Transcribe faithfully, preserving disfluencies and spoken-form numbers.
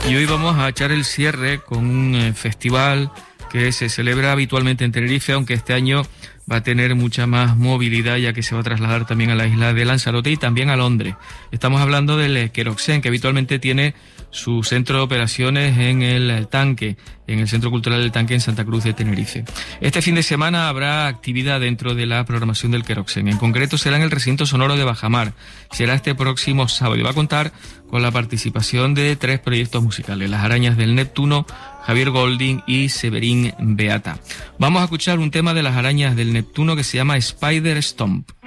Y hoy vamos a echar el cierre con un eh, festival que se celebra habitualmente en Tenerife, aunque este año va a tener mucha más movilidad, ya que se va a trasladar también a la isla de Lanzarote y también a Londres. Estamos hablando del Queroxen, que habitualmente tiene su centro de operaciones en el Tanque, en el Centro Cultural del Tanque en Santa Cruz de Tenerife. Este fin de semana habrá actividad dentro de la programación del Queroxen. En concreto será en el recinto sonoro de Bajamar. Será este próximo sábado y va a contar con la participación de tres proyectos musicales: Las Arañas del Neptuno, Javier Golding y Severín Beata. Vamos a escuchar un tema de Las Arañas del Neptuno que se llama Spider Stomp.